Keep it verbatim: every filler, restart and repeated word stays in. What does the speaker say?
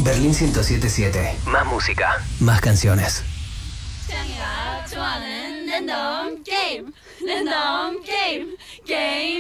Berlín ciento siete punto siete. Más música, más canciones. 창이가 좋아하는 랜덤 게임 랜덤 게임 게임